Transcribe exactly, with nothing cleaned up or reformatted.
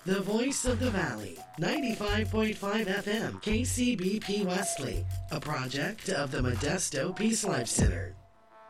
The Voice of the Valley, ninety-five point five F M, K C B P Wesley, a project of the Modesto Peace Life Center.